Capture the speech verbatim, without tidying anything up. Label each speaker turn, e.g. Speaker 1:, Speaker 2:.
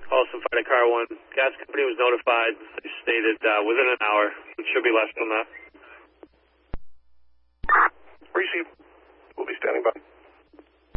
Speaker 1: Austin Fighting Car one. Gas company was notified. They stated uh, within an hour. It should be less than that.
Speaker 2: Received. We'll be standing by.